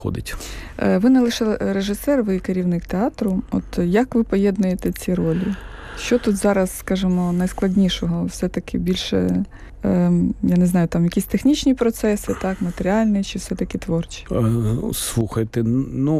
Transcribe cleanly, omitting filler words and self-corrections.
ходить. Ви не лише режисер, ви і керівник театру. От як ви поєднуєте ці ролі? Що тут зараз, скажімо, найскладнішого? Все-таки більше, я не знаю, там якісь технічні процеси, так, матеріальні, чи все-таки творчі? Слухайте,